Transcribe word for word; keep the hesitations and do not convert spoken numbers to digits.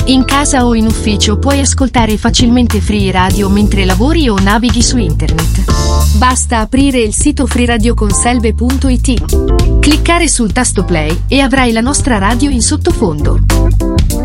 In casa o in ufficio puoi ascoltare facilmente Free Radio mentre lavori o navighi su internet. Basta aprire il sito free radio conselve punto it, cliccare sul tasto play e avrai la nostra radio in sottofondo.